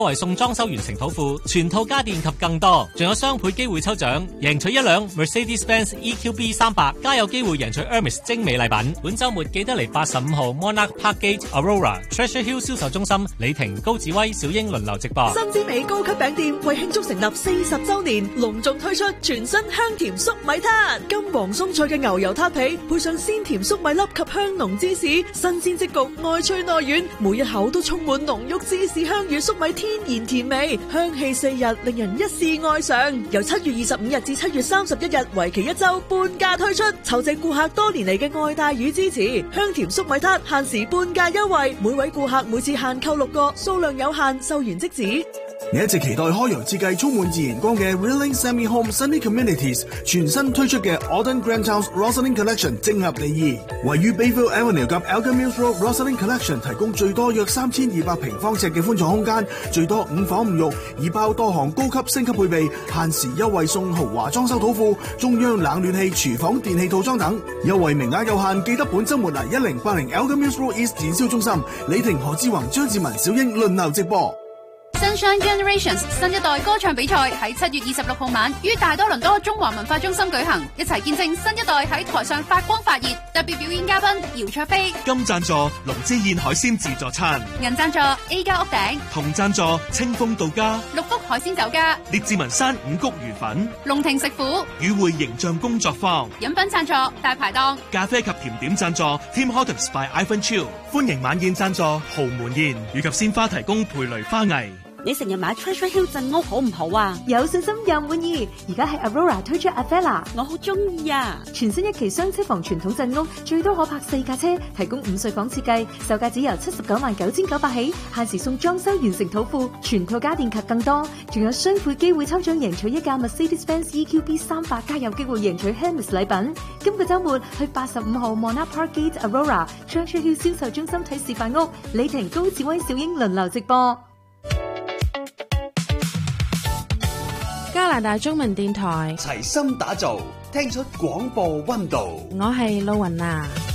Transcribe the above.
為送裝修完成土庫、全套家電及更多，仲有雙倍機會抽獎，贏取一輛 Mercedes-Benz EQB 300，加有機會贏取 Hermes 精美禮品。本週末記得嚟85號 Monarch Parkgate Aurora Treasure Hill 銷售中心，李婷、高志威、小英輪流直播。 新之美高級餅店為慶祝成立40週年，隆重推出全新香甜粟米撻，金黃鬆脆嘅牛油撻皮，配上鮮甜粟米粒及香濃芝士，新鮮即焗，外脆內軟，每一口都充滿濃郁芝士香與粟米天然甜味，香氣4日，令人一試愛上。由7月25日至7月31日，為期1週，半價推出，酬謝顧客多年嚟嘅愛戴與支持。香甜粟米撻限時半價優惠，每位顧客每次限購6個，數量有限，售完即止。 你一直期待開揚設計充滿自然光嘅 Rilling Semi Home Sunny Communities 全新推出嘅 Autumn Grand House Rosalind Collection 正合你意。位於 Bayville Avenue 及 Elgin Mills Road Rosalind Collection 提供最多約3200平方尺嘅寬敞空間，最多5房5浴，已包多項高級升級配備，限時優惠送豪華裝修土庫、中央冷暖氣、廚房電器套裝等，優惠名額有限，記得本週末嚟1080 Elgin Mills Road East 展銷中心，李婷、何志宏、張志文、小英輪流直播。 Sunshine Generations 新一代歌唱比賽喺7月26號晚於大多倫多中華文化中心舉行，一齊見證新一代喺台上發光發熱。特別表演嘉賓姚卓飛， 金贊助龍之燕海鮮自助餐， 銀贊助 A 家屋頂， 銅贊助清風到家， 六福海鮮酒家， 列治文山五穀魚粉， 龍庭食府， 與會形象工作坊， 飲品贊助大排檔， 咖啡及甜點贊助 Tim Hortons by Ivan Chiu，歡迎晚宴贊助豪門宴，以及鮮花提供培雷花藝。 你成日買 Treasure Hill 鎮屋好唔好啊？ 有信心又滿意，而家喺 Aurora 推出 Avella， 我好中意啊！ 全新一期雙車房傳統鎮屋，最多可泊4架車，提供5歲房設計，售價只由799900起，限時送裝修完成土庫，全套家電及更多，仲有雙倍機會抽獎贏取一架 Mercedes-Benz EQB 300，加有機會贏取 Hermes 禮品。今個週末去85號 Monarch Parkgate Aurora Treasure Hill 銷售中心睇示範屋，李婷、高志威、小英輪流直播。 加拿大中文電台齊心打造，聽出廣播溫度。 我係露雲娜。